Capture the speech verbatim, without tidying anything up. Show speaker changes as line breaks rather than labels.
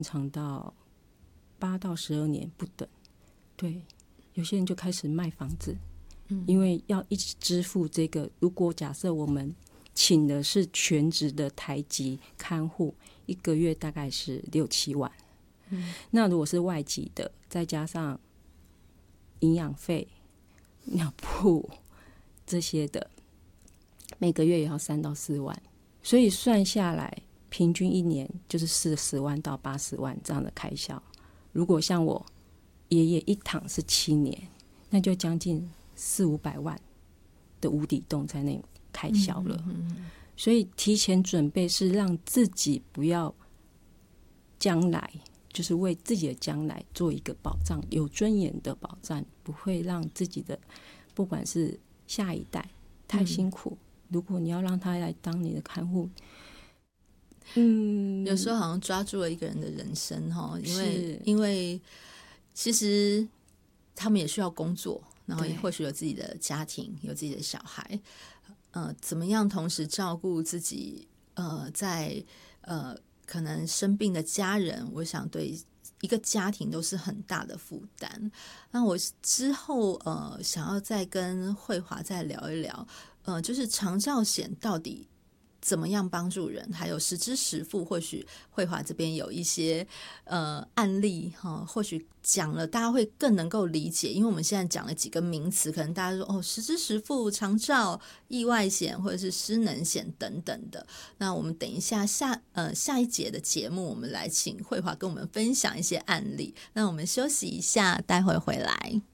长到八到十二年不等。对，有些人就开始卖房子，嗯，因为要一直支付这个。如果假设我们请的是全职的台籍看护，一个月大概是六七万。嗯，那如果是外籍的，再加上营养费、尿布这些的，每个月也要三到四万。所以算下来，平均一年就是四十万到八十万这样的开销。如果像我爷爷一躺是七年，那就将近四五百万的无底洞在那开销了。嗯嗯嗯，所以提前准备是让自己不要将来，就是为自己的将来做一个保障，有尊严的保障，不会让自己的不管是下一代太辛苦。嗯，如果你要让他来当你的看护，
嗯，有时候好像抓住了一个人的人生哈，因为因为其实他们也需要工作，然后也或许有自己的家庭，有自己的小孩，呃，怎么样同时照顾自己？呃，在呃可能生病的家人，我想对一个家庭都是很大的负担。那我之后呃想要再跟慧华再聊一聊，呃，就是长照险到底怎么样帮助人，还有实支实付，或许慧华这边有一些呃案例哈，或许讲了大家会更能够理解，因为我们现在讲了几个名词，可能大家说哦，实支实付、长照、意外险或者是失能险等等的。那我们等一下下呃下一节的节目，我们来请慧华跟我们分享一些案例。那我们休息一下，待会回来。